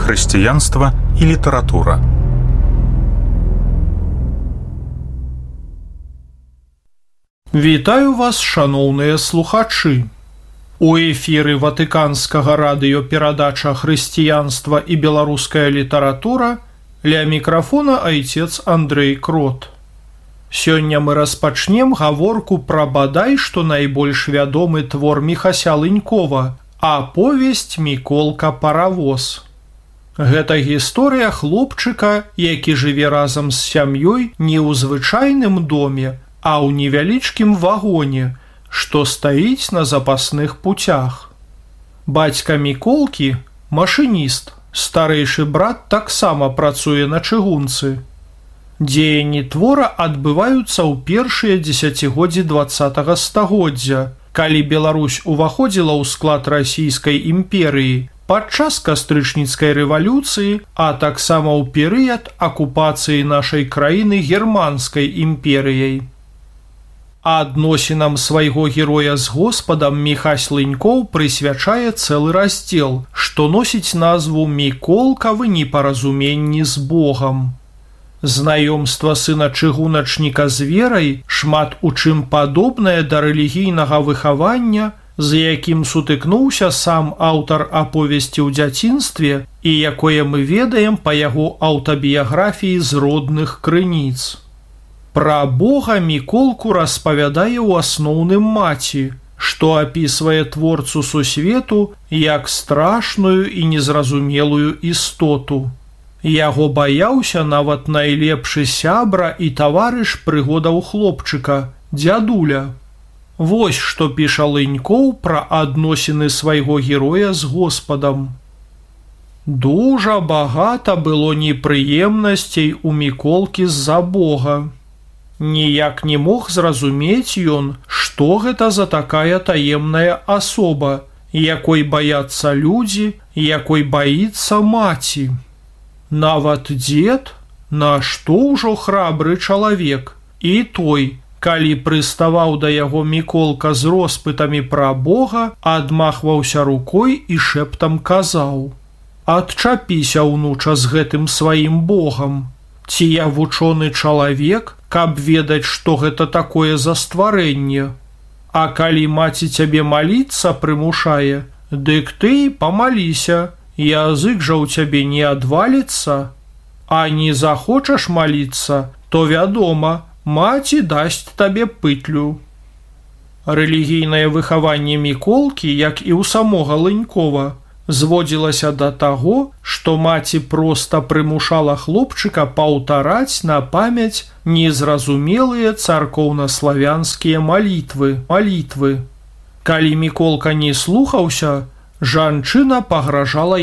хрысціянства і літаратура. Вітаю вас, шаноўныя слухачы. У эфіры Ватыканскага радыёперадача «Хрысціянства і беларуская літаратура», ля мікрафона айцец Андрэй Крот. Сёння мы распачнем гаворку пра бадай што найбольш вядомы твор Міхася Лынькова «Аповесць Міколка Паравоз». Гэта гісторыя хлопчыка, які жыве разам з сям'ёй не ў звычайным доме, а ў невялічкім вагоне, што стаіць на запасных пуцях. Бацька Міколкі – машыніст, старэйшы брат таксама працуе на чыгунцы. Дзеянні твора адбываюцца ў першыя дзесяцігоддзі 20-го стагоддзя, калі Беларусь уваходзіла ў склад расійскай імперыі падчас кастрычніцкай рэвалюцыі, а таксама ў перыяд акупацыі нашай краіны германскай імперыяй. Адносінам свайго героя з Господам Міхась Лынькоў прысвячае цэлы раздзел, што носіць назву «Міколкавы непаразуменні з Богам». Знаёмства сына чыгуначніка з верай шмат у чым падобнае да рэлігійнага выхавання, з якім сутыкнуўся сам аўтар аповесці ў дзяцінстве і якое мы ведаем па яго аўтабіяграфіі з родных крыніц. Пра Бога Міколку распавядае ў асноўным маці, што апісвае творцу сусвету як страшную і незразумелую істоту. Яго баяўся нават найлепшы сябра і таварыш прыгодаў хлопчыка, дзядуля. Вось што піша Лынькоў пра адносіны свайго героя з Господам. Дужа багата было непрыемнасцей у Міколкі з-за Бога. Ніяк не мог зразумець ён, што гэта за такая таемная асоба, якой баяцца людзі, якой баіцца маці. Нават дзед, нашто ўжо храбры чалавек, і той, калі прыставаў да яго Міколка з роспытамі пра Бога, адмахваўся рукой і шэптам казаў: «Адчапіся, унуча, з гэтым сваім Богам. Ці я вучоны чалавек, каб ведаць, што гэта такое за стварэнне? А калі маці цябе маліцца прымушае, дык ты памаліся, язык жа ў цябе не адваліцца. А не захочаш маліцца, то вядома, маці дасць табе пытлю». Рэлігійнае выхаванне Міколкі, як і ў самога Лынькова, зводзілася да таго, што маці проста прымушала хлопчыка паўтараць на памяць незразумелыя царкоўнаславянскія малітвы. Калі Міколка не слухаўся, жанчына пагражала